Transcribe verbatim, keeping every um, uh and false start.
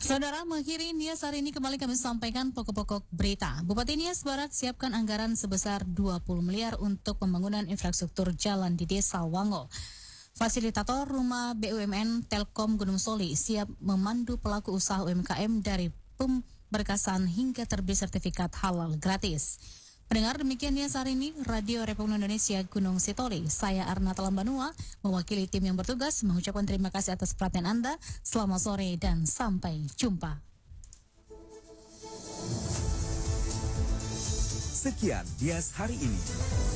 Saudara, mengakhiri Nias hari ini kembali kami sampaikan pokok-pokok berita. Bupati Nias Barat siapkan anggaran sebesar dua puluh miliar untuk pembangunan infrastruktur jalan di Desa Wango. Fasilitator Rumah B U M N Telkom Gunung Soli siap memandu pelaku usaha U M K M dari pemberkasan hingga terbit sertifikat halal gratis. Pendengar, demikian Nias hari ini, Radio Republik Indonesia Gunung Sitoli. Saya Arna Talambanua, mewakili tim yang bertugas, mengucapkan terima kasih atas perhatian Anda. Selamat sore dan sampai jumpa. Sekian Nias hari ini.